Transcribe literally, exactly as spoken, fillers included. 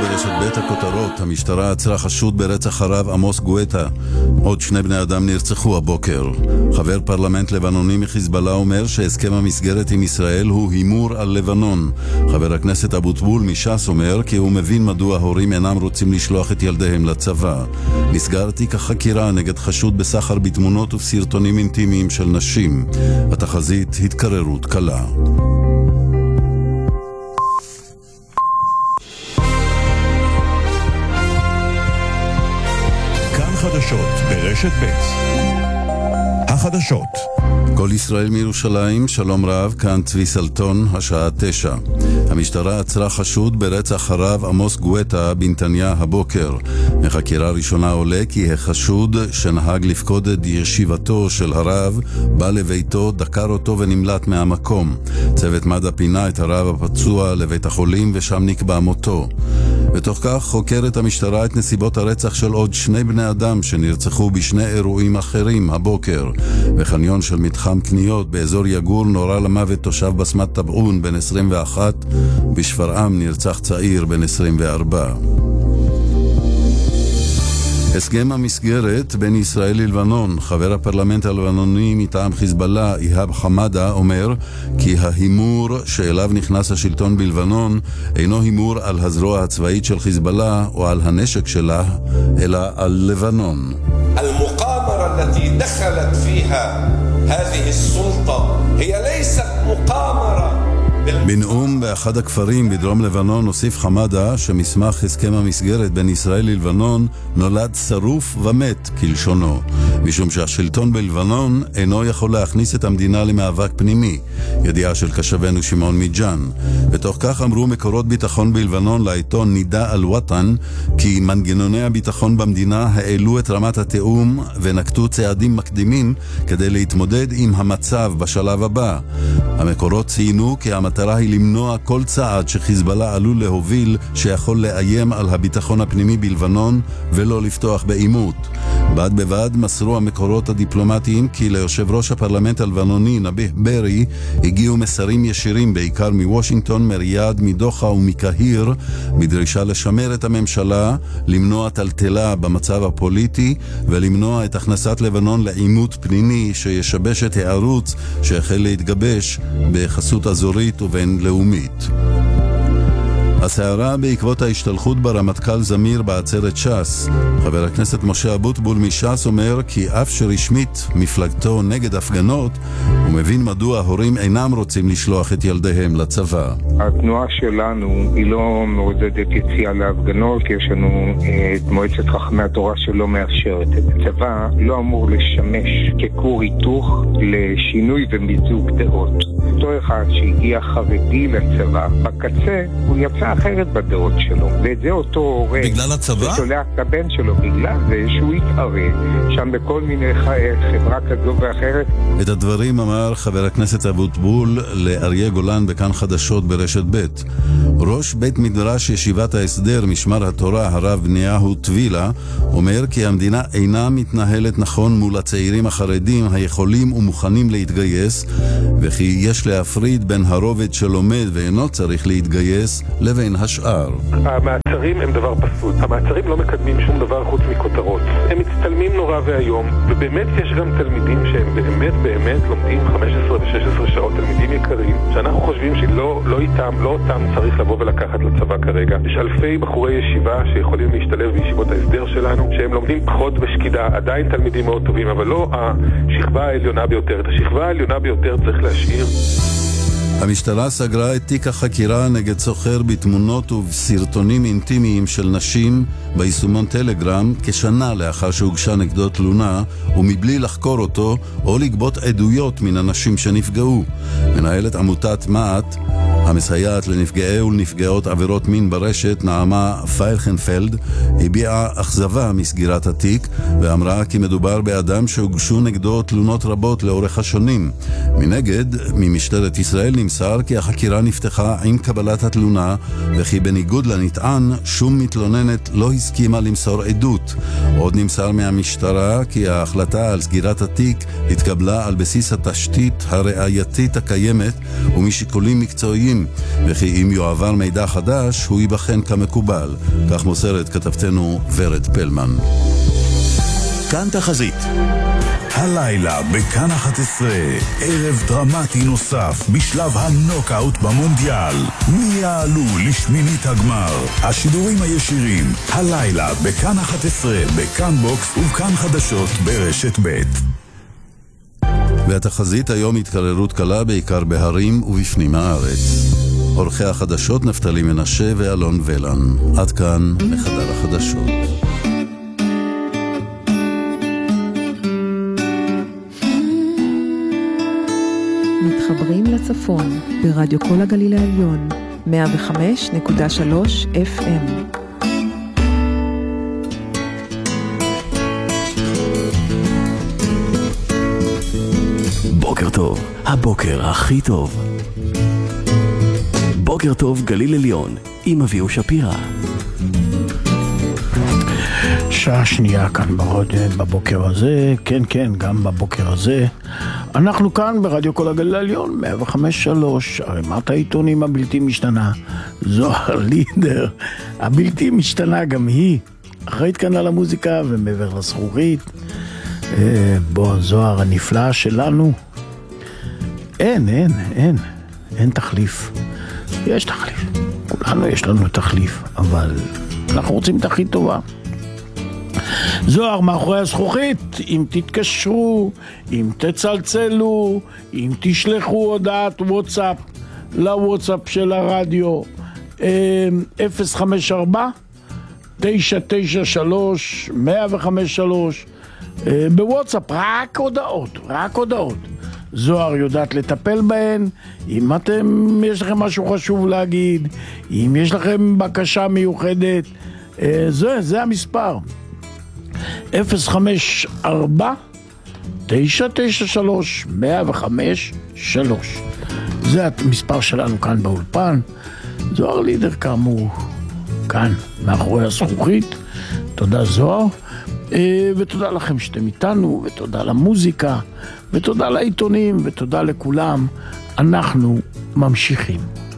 ברשת בית הכותרות. המשטרה עצרה חשוד ברצח הרב עמוס גואטה. עוד שני בני אדם נרצחו הבוקר. חבר פרלמנט לבנוני מחיזבאללה אומר שהסכם המסגרת עם ישראל הוא הימור על לבנון. חבר הכנסת אבוטבול מש"ס אומר כי הוא מבין מדוע הורים אינם רוצים לשלוח את ילדיהם לצבא. נסגר תיק החקירה נגד חשוד בסחר בתמונות ובסרטונים אינטימיים של נשים. התחזית התקררות קלה. חדשות ברשת בית. החדשות. כל ישראל מירושלים, שלום רב, כאן צבי סלטון, השעה תשע. המשטרה עצרה חשוד ברצח הרב עמוס גואטה בנתניה הבוקר. מחקירה ראשונה עולה כי החשוד שנהג לפקוד את ישיבתו של הרב בא לביתו, דקר אותו ונמלט מהמקום. צוות מד"א פינה את הרב הפצוע לבית החולים ושם נקבע מותו. בתוך כך חוקרת המשטרה את נסיבות הרצח של עוד שני בני אדם שנרצחו בשני אירועים אחרים הבוקר. בחניון של מתחם קניות באזור יגור נורה למוות תושב בסמת טבעון בן עשרים ואחת, בשפרעם נרצח צעיר בן עשרים וארבע. הסכם המסגרת בין ישראל ללבנון. חבר הפרלמנט הלבנוני מטעם חיזבאללה איהאב חמאדה אומר כי ההימור שאליו נכנס השלטון בלבנון אינו הימור על הזרוע הצבאית של חיזבאללה או על הנשק שלה, אלא על לבנון. المقامرة التي دخلت فيها هذه السلطة هي ليست مقامرة. בנאום באחד הכפרים בדרום לבנון הוסיף חמאדה שמסמך הסכם המסגרת בין ישראל ללבנון נולד שרוף ומת כלשונו, משום שהשלטון בלבנון אינו יכול להכניס את המדינה למאבק פנימי. ידיעה של קשבנו שמעון מיג'אן. בתוך כך אמרו מקורות ביטחון בלבנון לעיתון נידה אל וטן כי מנגנוני הביטחון במדינה העלו את רמת התאום ונקטו צעדים מקדימים כדי להתמודד עם המצב בשלב הבא. המקורות ציינו כי המטרה היא למנוע כל צעד שחיזבאללה עלול להוביל שיכול לאיים על הביטחון הפנימי בלבנון ולא לפתוח בעימות. בד בבד מסרו המקורות הדיפלומטיים כי ליושב ראש הפרלמנט הלבנוני נביח ברי הגיעו מסרים ישירים בעיקר מוושינגטון, מריאד, מדוחה ומקהיר בדרישה לשמר את הממשלה, למנוע טלטלה במצב הפוליטי ולמנוע את הכנסת לבנון לעימות פנימי שישבש את הערוץ שהחל להתגבש בחסות אזורית ובינלאומית. הסערה בעקבות ההשתלחות ברמטכ"ל זמיר בעצרת ש"ס. חבר הכנסת משה אבוטבול מש"ס אומר כי אף שרשמית מפלגתו נגד הפגנות, הוא מבין מדוע הורים אינם רוצים לשלוח את ילדיהם לצבא. התנועה שלנו היא לא מעודדת יציאה להפגנות, כי יש לנו את מועצת חכמי התורה שלא מאפשרת את זה. הצבא לא אמור לשמש ככור היתוך לשינוי ומיזוג דעות. אותו אחד שהגיע חרדי לצבא, בקצה הוא יצא אחרת בדעות שלו, ואת זה אותו הורה בגלל הצבא? שולח את הבן שלו בגלל זה שהוא יתערב שם בכל מיני חברה כזו ואחרת. את הדברים אמר חבר הכנסת אבוטבול לאריה גולן בכאן חדשות ברשת ב'. ראש בית מדרש ישיבת ההסדר משמר התורה הרב בניהו טבילה אומר כי המדינה אינה מתנהלת נכון מול הצעירים החרדים היכולים ומוכנים להתגייס, וכי יש להפריד בין הרובד שלומד ואינו צריך להתגייס לבין השאר. המעצרים הם דבר פסול. המעצרים לא מקדמים שום דבר חוץ מכותרות. הם מצטלמים נורא והיום, ובאמת יש גם תלמידים שהם באמת באמת לומדים חמש עשרה ו-שש עשרה שעות, תלמידים יקרים, שאנחנו חושבים שלא לא איתם, לא אותם צריך לבוא ולקחת לצבא כרגע. יש אלפי בחורי ישיבה שיכולים להשתלב בישיבות ההסדר שלנו, שהם לומדים פחות בשקידה, עדיין תלמידים מאוד טובים, אבל לא השכבה העליונה ביותר. את השכבה העליונה ביותר צריך להשאיר. המשטרה סגרה את תיק החקירה נגד סוחר בתמונות ובסרטונים אינטימיים של נשים ביישומון טלגרם כשנה לאחר שהוגשה נגדו תלונה ומבלי לחקור אותו או לגבות עדויות מן הנשים שנפגעו. מנהלת עמותת מעט המסייעת לנפגעי ולנפגעות עבירות מין ברשת, נעמה פיילכנפלד, הביעה אכזבה מסגירת התיק ואמרה כי מדובר באדם שהוגשו נגדו תלונות רבות לאורך השנים. מנגד, ממשטרת ישראל נמסר כי החקירה נפתחה עם קבלת התלונה וכי בניגוד לנטען שום מתלוננת לא הסכימה למסור עדות. עוד נמסר מהמשטרה כי ההחלטה על סגירת התיק התקבלה על בסיס התשתית הראייתית הקיימת ומשיקולים מקצועיים חדשים, וכי אם יועבר מידע חדש, הוא ייבחן כמקובל. כך מוסרת כתבתנו ורד פלמן. כאן תחזית. הלילה בכאן אחת עשרה, ערב דרמטי נוסף בשלב הנוקאוט במונדיאל. מי יעלו לשמינית הגמר? השידורים הישירים, הלילה בכאן אחת עשרה, בכאן בוקס ובכאן חדשות ברשת ב'. והתחזית היום התקררות קלה בעיקר בהרים ובפנים הארץ. עורכי החדשות נפתלי מנשה ואלון ולן. עד כאן לחדר החדשות. מתחברים לצפון ברדיו כל הגליל העליון מאה וחמש נקודה שלוש אף אם. בוקר טוב, הבוקר הכי טוב. בוקר טוב גליל עליון עם אביהו שפירא. שעה שנייה כאן ברדיו בבוקר הזה, כן כן גם בבוקר הזה אנחנו כאן ברדיו כל הגליל העליון מאה וחמש שלוש, ערימת העיתונים הבלתי משתנה, זוהר לידר הבלתי משתנה גם היא אחראית כאן על המוזיקה ומעבר לזכורית. בוא זוהר הנפלא שלנו, אין אין אין אין תחליף. יש תחליף, כולנו יש לנו תחליף, אבל אנחנו רוצים את הכי טובה. זוהר מאחורי הזכוכית, אם תתקשרו, אם תצלצלו, אם תשלחו הודעת וואטסאפ לוואטסאפ של הרדיו אפס חמש ארבע תשע תשע שלוש מאה וחמש שלוש, בוואטסאפ רק הודעות, רק הודעות. זוהר יודעת לטפל בהן. אם אתם, יש לכם משהו חשוב להגיד, אם יש לכם בקשה מיוחדת, זה, זה המספר. אפס חמש ארבע תשע תשע שלוש מאה וחמש שלוש. זה המספר שלנו כאן באולפן. זוהר לידר כאמור כאן מאחורי הזכוכית. תודה זוהר, ותודה לכם שאתם איתנו, ותודה למוזיקה, ותודה לעיתונים, ותודה לכולם. אנחנו ממשיכים.